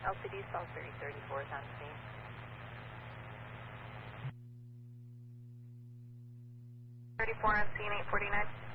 LCD Salisbury 34 is on scene. 34 on scene, 849.